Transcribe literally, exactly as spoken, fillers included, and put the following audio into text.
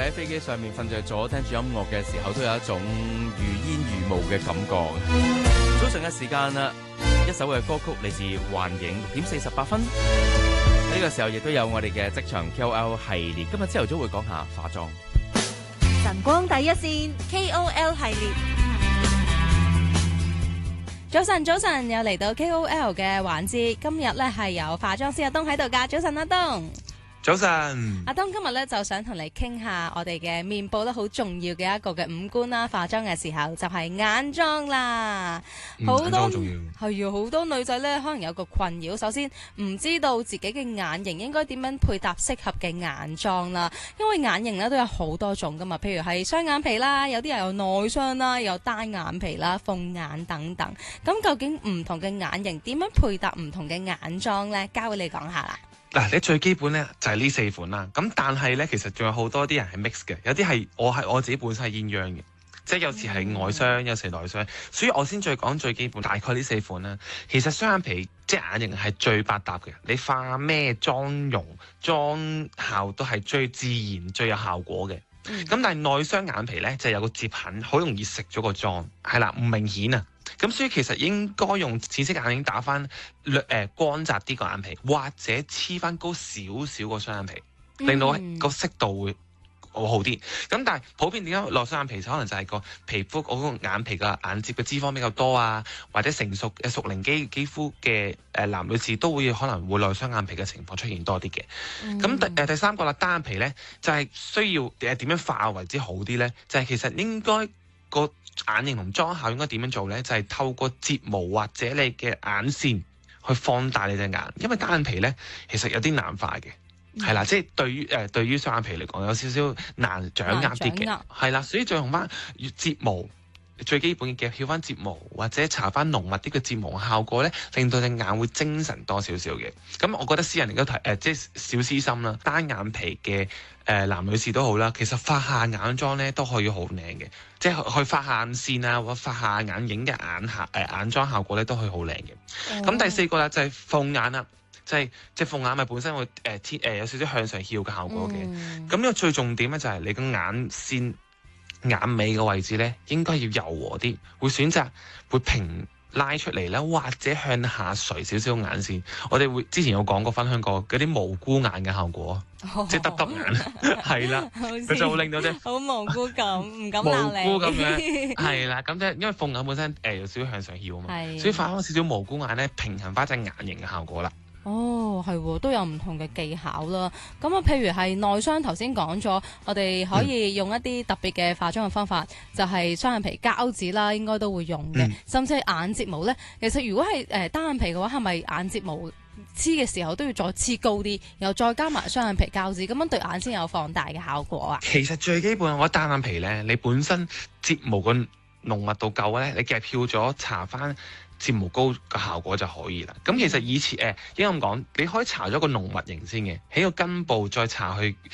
喺飛機上面瞓着咗，聽住音樂嘅時候，都有一種如煙如霧嘅感覺。早晨嘅時間啦，一首嘅歌曲嚟自幻影，六點四十八分。呢個時候亦都有我哋嘅職場 K O L 系列，今日朝頭早會講下化妝。 晨光第一線 K O L 系列。早晨，早晨，又嚟到 K O L 嘅環節。今日咧係有化妝師阿東喺度噶。早晨，阿東。 早晨， 阿東今日咧就想同你傾下我哋嘅面部咧好重要嘅一個嘅五官啦。化妝嘅時候就係眼妝啦，好、嗯、多係啊，好多女仔咧可能有個困擾，首先唔知道自己嘅眼型應該點樣配搭適合嘅眼妝啦。因為眼型咧都有好多種噶嘛，譬如係雙眼皮啦，有啲人有內雙啦，有單眼皮啦、鳳眼等等。咁究竟唔同嘅眼型點樣配搭唔同嘅眼妝咧？交俾你講下啦。 嗱，你最基本咧就係呢四款啦。咁但係咧，其實仲有好多啲人係 mix 嘅，有啲係我係我自己本身係鴛鴦嘅，即係有時係外雙，有時內雙。所以我先再講最基本，大概呢四款啦。其實雙眼皮即係眼型係最百搭嘅，你化咩妝容、妝效都係最自然、最有效果嘅。咁、嗯、但係內雙眼皮咧就係、有個摺痕，好容易食咗個妝，係啦，唔明顯啊。咁所以其實應該用淺色眼影打翻略誒光澤啲個眼皮，或者黐翻高少少個雙眼皮，令到個色度會好好啲。咁但係普遍點解落雙眼皮，可能就係個皮膚嗰個眼皮嘅眼睫嘅脂肪比較多啊，或者成熟嘅熟齡肌肌膚嘅誒男女士都會可能會內雙眼皮嘅情況出現多啲嘅。咁、嗯、第誒第三個啦，單眼皮咧就係、是、需要誒點樣化為之好啲咧？就係、是、其實應該個眼型同妝效應該點樣做呢？就係、是、透過睫毛或者你嘅眼線去放大你隻眼，因為單眼皮呢，其實有啲難化嘅，係、嗯、啦，即係對於誒、呃、對於雙眼皮嚟講有少少難掌握啲嘅，係啦，所以再用翻睫毛最基本嘅翹翻睫毛或者搽翻濃密啲嘅睫毛效果呢，令到隻眼會精神多少少嘅。咁我覺得私人嚟都提誒，即係小私心啦，單眼皮嘅。誒、呃、男女士都好啦，其實畫下眼妝咧都可以好靚嘅，即係去畫下眼線啊，或者畫下眼影嘅眼下誒、呃、眼妝效果咧都可以好靚嘅。咁、哦、第四個啦就係、是、鳳眼啦，就係即係鳳眼咪本身會誒天誒有少少向上翹嘅效果嘅。咁呢個最重點咧就係你個眼線眼尾嘅位置咧應該要柔和啲，會選擇會平拉出嚟啦，或者向下垂少少眼線。我哋會之前有講過分享過嗰啲無辜眼嘅效果，哦、即係耷耷眼，係啦，佢就會令到啫好無辜咁，唔敢鬧你。無辜咁樣，係啦，咁即係因為鳳眼本身誒、呃、有少少向上翹啊嘛，所以化翻少少無辜眼咧，平衡翻隻眼型嘅效果啦。 哦，係，都有唔同嘅技巧啦。咁啊，譬如係內雙，頭先講咗，我哋可以用一啲特別嘅化妝嘅方法，嗯、就係雙眼皮膠紙啦，應該都會用嘅。嗯、甚至係眼睫毛咧，其實如果係誒單眼皮嘅話，係咪眼睫毛黐嘅時候都要再黐高啲，然後再加埋雙眼皮膠紙，咁樣對眼先有放大嘅效果啊？ 其實最基本，我覺得單眼皮咧，你本身睫毛個濃密度夠咧，你夾翹咗搽翻睫毛膏嘅效果就可以啦。咁其實以前誒應該咁講，你可以搽咗個濃密型先嘅，喺個根部再搽去